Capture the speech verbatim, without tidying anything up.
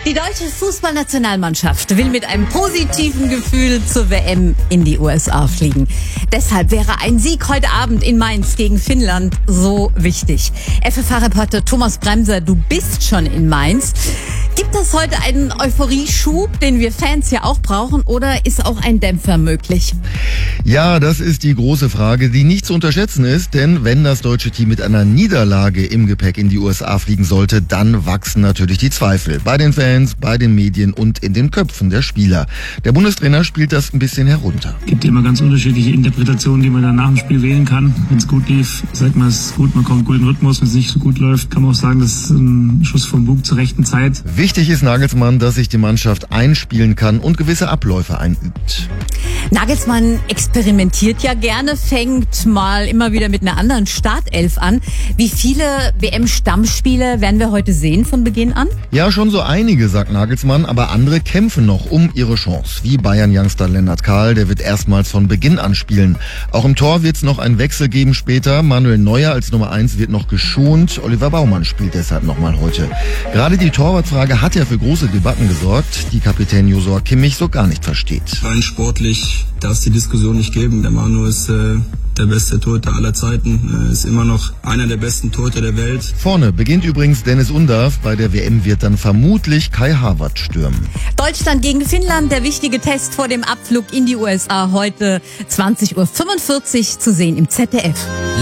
Die deutsche Fußballnationalmannschaft will mit einem positiven Gefühl zur W M in die U S A fliegen. Deshalb wäre ein Sieg heute Abend in Mainz gegen Finnland so wichtig. F F H-Reporter Thomas Bremser, du bist schon in Mainz. Gibt das heute einen Euphorieschub, den wir Fans ja auch brauchen, oder ist auch ein Dämpfer möglich? Ja, das ist die große Frage, die nicht zu unterschätzen ist, denn wenn das deutsche Team mit einer Niederlage im Gepäck in die U S A fliegen sollte, dann wachsen natürlich die Zweifel. Bei den Fans, bei den Medien und in den Köpfen der Spieler. Der Bundestrainer spielt das ein bisschen herunter. Es gibt immer ganz unterschiedliche Interpretationen, die man dann nach dem Spiel wählen kann. Wenn es gut lief, sagt man es gut, man kommt gut in den Rhythmus. Wenn es nicht so gut läuft, kann man auch sagen, das ist ein Schuss vom Bug zur rechten Zeit. Wichtig ist Nagelsmann, dass sich die Mannschaft einspielen kann und gewisse Abläufe einübt. Nagelsmann experimentiert ja gerne, fängt mal immer wieder mit einer anderen Startelf an. Wie viele W M-Stammspiele werden wir heute sehen von Beginn an? Ja, schon so einige, sagt Nagelsmann, aber andere kämpfen noch um ihre Chance. Wie Bayern-Youngster Lennart Kahl, der wird erstmals von Beginn an spielen. Auch im Tor wird es noch einen Wechsel geben später. Manuel Neuer als Nummer eins wird noch geschont. Oliver Baumann spielt deshalb nochmal heute. Gerade die Torwartfrage hat ja für große Debatten gesorgt, die Kapitän Josua Kimmich so gar nicht versteht. Rein sportlich darf es die Diskussion nicht geben. Der Manu ist äh, der beste Torhüter aller Zeiten, äh, ist immer noch einer der besten Torhüter der Welt. Vorne beginnt übrigens Dennis Undav. Bei der W M wird dann vermutlich Kai Havertz stürmen. Deutschland gegen Finnland, der wichtige Test vor dem Abflug in die U S A heute zwanzig Uhr fünfundvierzig zu sehen im Z D F.